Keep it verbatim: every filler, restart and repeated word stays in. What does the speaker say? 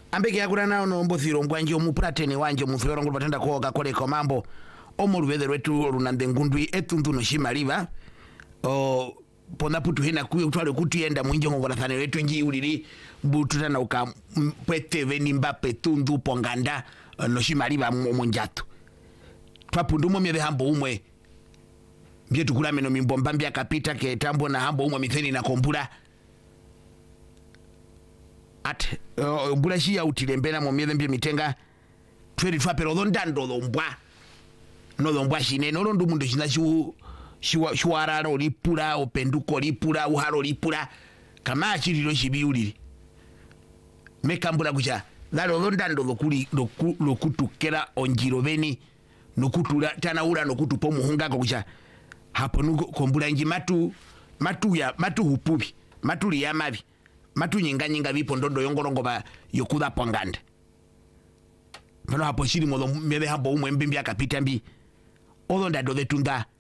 ambeke yakurana ono mbothiro ngwanje omuprateni wanje omufiro ngo batenda ko gakoleko mambo omulubethe lwetu lunande ngundwi etunduno shimaliva o ponda putu hina kuyo twale kutienda mwinjo ngo barathane wetu nji ulili bututana uka pete veni Mbappe tundu ponganda no shimaliva monjato twapundu mo myebe hambo umwe byetu kula meno mimbomba mbya kapita ke tambo na hambo umwe mitheni na kombula at uh, bula shi ya utilembena mo myebe mbye mitenga tweri twapero ndando dombwa no dombwa shine no ndo mundu shina shu shwara no lipula openduko lipula uhalo lipula kama achiriro shibiulili mekambula kucha lalo ndando lokuli lokutukera onjiro beni nokutula tana ula nokutupo muhunga kucha hapo nuko kombula nji matu matu ya matu hupubi matu ya mabi matu nyinga nyinga bipo ndondo yongorongo ba yokuda ponganda pano hapo shiri modo mebe hambo umwe mbimbi akapita mbi odo ndado vetunda